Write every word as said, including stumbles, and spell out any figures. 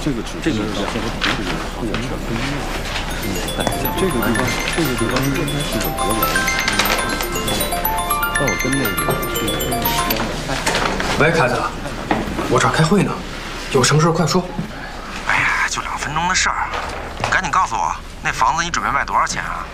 这个只是表现出这个后全不一样。嗯，这个地方，这个地方应该是个阁楼。但我跟那个去跟那个。 喂，凯子，我这儿开会呢，有什么事快说。 哎呀，就两分钟的事儿，你赶紧告诉我，那房子你准备卖多少钱啊？